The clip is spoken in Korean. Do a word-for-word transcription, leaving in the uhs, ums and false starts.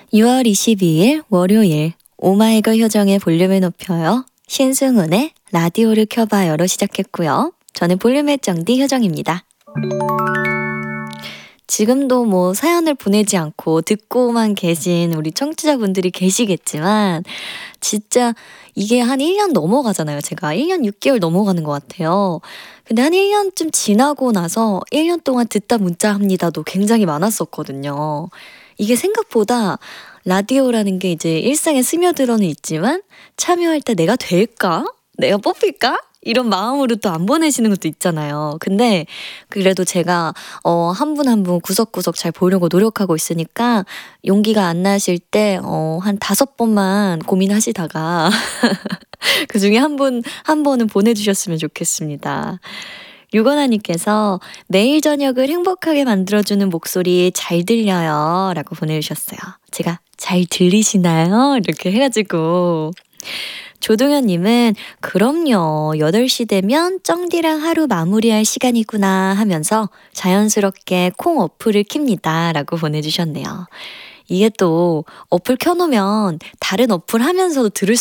유월 이십이일 월요일 오마이걸 효정의 볼륨을 높여요. 신승훈의 라디오를 켜봐요로 시작했고요. 저는 볼륨의 쩡디 효정입니다. 지금도 뭐 사연을 보내지 않고 듣고만 계신 우리 청취자분들이 계시겠지만 진짜 이게 한 일 년 넘어가잖아요. 제가 일 년 육 개월 넘어가는 것 같아요. 근데 한 일 년쯤 지나고 나서 일 년 동안 듣다 문자합니다도 굉장히 많았었거든요. 이게 생각보다 라디오라는 게 이제 일상에 스며들어는 있지만 참여할 때 내가 될까? 내가 뽑힐까? 이런 마음으로 또 안 보내시는 것도 있잖아요. 근데 그래도 제가 어, 한 분 한 분 구석구석 잘 보려고 노력하고 있으니까 용기가 안 나실 때 어, 한 다섯 번만 고민하시다가 그 중에 한 분, 한 번은 보내주셨으면 좋겠습니다. 유건아님께서 매일 저녁을 행복하게 만들어주는 목소리 잘 들려요 라고 보내주셨어요. 제가 잘 들리시나요? 이렇게 해가지고 조동현님은 그럼요 여덟 시 되면 쩡디랑 하루 마무리할 시간이구나 하면서 자연스럽게 콩 어플을 킵니다 라고 보내주셨네요. 이게 또 어플 켜놓으면 다른 어플 하면서도 들을